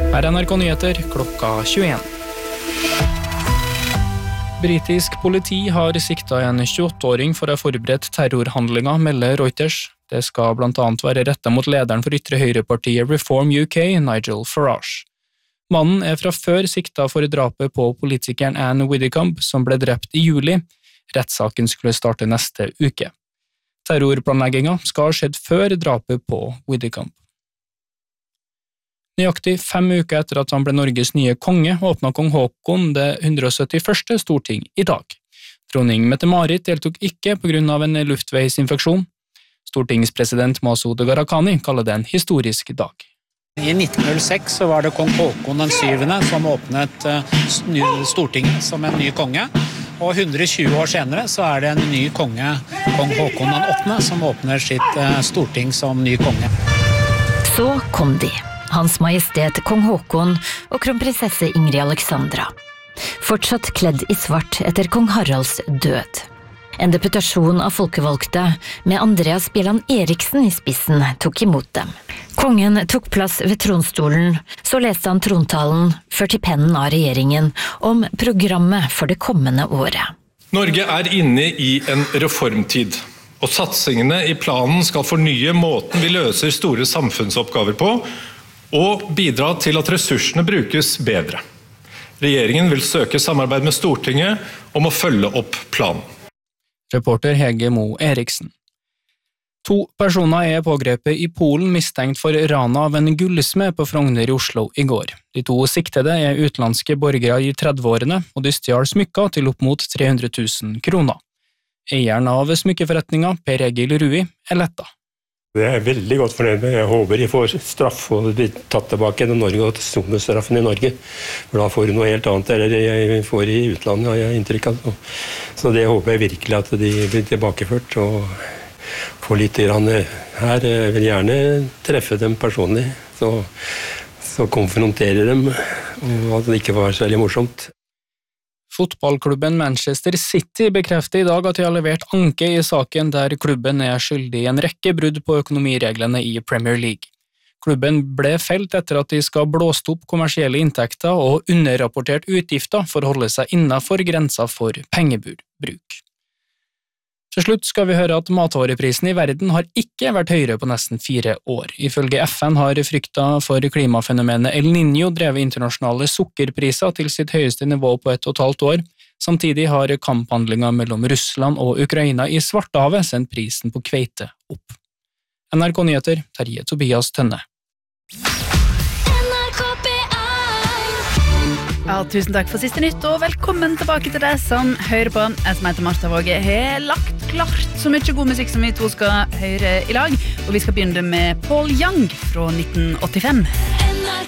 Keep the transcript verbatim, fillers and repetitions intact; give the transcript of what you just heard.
Her er N R K Nyheter klokka tjueen. Britisk politi har siktet en tjueåtte-åring for å ha forberedt terrorhandlinger, melder Reuters. Det skal blant annet være rettet mot lederen for ytre høyrepartiet Reform U K, Nigel Farage. Mannen er fra før siktet for drapet på politikeren Anne Widdecombe, som ble drept i juli. Rettssaken skulle starte neste uke. Terrorplanleggingen skal ha skjedd før drapet på Widdecombe. Nøyaktig fem uker etter at han ble Norges nye konge, åpnet kong Haakon det hundre og syttiførste storting i dag. Dronning Mette-Marit deltok ikke på grunn av en luftveisinfeksjon. Stortingspresident Masud Gharahkhani kaller det en historisk dag. I nitten null seks så var det kong Haakon den syvende som åpnet Stortinget som en ny konge, og hundre og tjue år senere så er det en ny konge, kong Haakon den åttende, som åpner sitt storting som ny konge. Så kom de, Hans Majestet kong Haakon og kronprinsesse Ingrid Alexandra. Fortsatt kledd i svart etter kong Haralds død. En deputasjon av folkevalgte med Andreas Bjelland Eriksen i spissen tok imot dem. Kongen tok plass ved tronstolen, så leste han trontalen, ført i pennen av regjeringen, om programmet for det kommende året. Norge er inne i en reformtid, og satsingene i planen skal fornye måten vi løser store samfunnsoppgaver på, og bidra til at ressursene brukes bedre. Regjeringen vil søke samarbeid med Stortinget om å følge opp planen. Reporter Hege Mo Eriksen. To personer er pågrepet i Polen mistenkt for rana av en gullsmed på Frogner i Oslo i går. De to siktede er utenlandske borgere i trettiårene, og de stjal smykker til opp mot tre hundre tusen kroner. Eieren av smykkeforretningen, Per Egil Rui, er letta. Det er jeg veldig godt fornøyd med. Jeg håper de får straff og blir tatt tilbake til Norge og til sonestraffen i Norge. For da får du noe helt annet enn jeg får i utlandet, har jeg inntrykk av. Så det håper jeg virkelig at de blir tilbakeført og får litt grann her. Jeg vil gjerne treffe dem personlig, så, så konfrontere dem, og at det ikke var særlig morsomt. Fotballklubben Manchester City bekrefter i dag at de har levert anke i saken der klubben er skyldig i en rekke brudd på økonomireglene i Premier League. Klubben ble felt etter at de skal blåst opp kommersielle inntekter og underrapportert utgifter for å holde seg innenfor grensa for pengebruk. Til slutt skal vi høre at matvareprisen i verden har ikke vært høyere på nesten fire år. Ifølge F N har frykta for klimafenomenet El Niño drevet internasjonale sukkerpriser til sitt høyeste nivå på ett og et halvt år. Samtidig har kamphandlinger mellom Russland og Ukraina i Svartehavet sendt prisen på kveite opp. N R K Nyheter, Terje Tobias Tønne. Ja, tusen takk for siste nytt, og velkommen tilbake til deg som hører på. Jeg som heter Martha Våge har lagt klart så mye god musikk som vi to skal høre i lag, og vi skal begynne med Paul Young fra nitten åttifem.